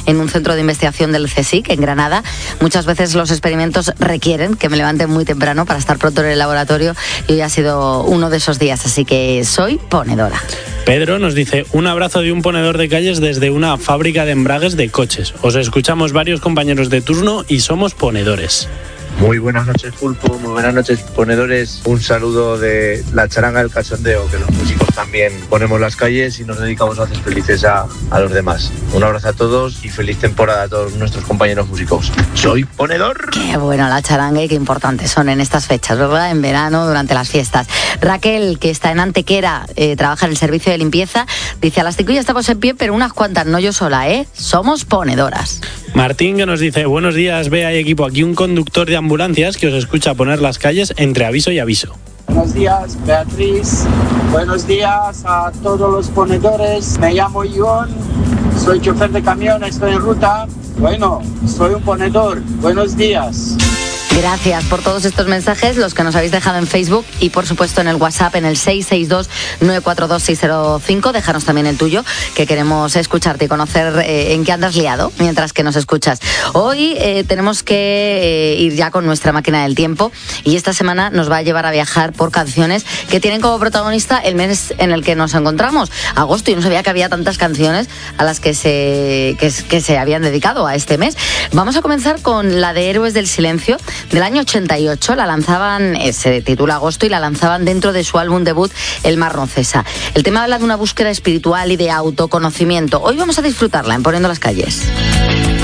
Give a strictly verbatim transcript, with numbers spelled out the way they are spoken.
en un centro de investigación del CSIC, en Granada. Muchas veces los experimentos requieren que me levante muy temprano para estar pronto en el laboratorio y hoy ha sido uno de esos días, así que soy ponedora. Pedro nos dice, un abrazo de un ponedor de calles desde una fábrica de embragues de coches. Os escuchamos varios compañeros de turno y somos ponedores. Muy buenas noches, Pulpo, muy buenas noches, ponedores. Un saludo de la charanga del cachondeo, que los músicos también ponemos las calles y nos dedicamos a hacer felices a, a los demás. Un abrazo a todos y feliz temporada a todos nuestros compañeros músicos. Soy ponedor. Qué bueno la charanga y qué importantes son en estas fechas, ¿verdad? En verano, durante las fiestas. Raquel, que está en Antequera, eh, trabaja en el servicio de limpieza, dice, a las cinco ya estamos en pie, pero unas cuantas, no yo sola, ¿eh? Somos ponedoras. Martín, que nos dice, buenos días, Bea y equipo, aquí un conductor de ambulancias que os escucha poner las calles entre aviso y aviso. Buenos días, Beatriz. Buenos días a todos los ponedores. Me llamo Ivón, soy chofer de camión, estoy en ruta. Bueno, soy un ponedor. Buenos días. Gracias por todos estos mensajes, los que nos habéis dejado en Facebook y por supuesto en el WhatsApp en el seis seis dos, nueve cuatro dos, seis cero cinco. Déjanos también el tuyo, que queremos escucharte y conocer eh, en qué andas liado mientras que nos escuchas. Hoy eh, tenemos que eh, ir ya con nuestra máquina del tiempo y esta semana nos va a llevar a viajar por canciones que tienen como protagonista el mes en el que nos encontramos, agosto, y no sabía que había tantas canciones a las que se, que, que se habían dedicado a este mes. Vamos a comenzar con la de Héroes del Silencio, del año ochenta y ocho, la lanzaban, eh, se titula Agosto, y la lanzaban dentro de su álbum debut, El Mar no cesa. El tema habla de una búsqueda espiritual y de autoconocimiento. Hoy vamos a disfrutarla en Poniendo las Calles.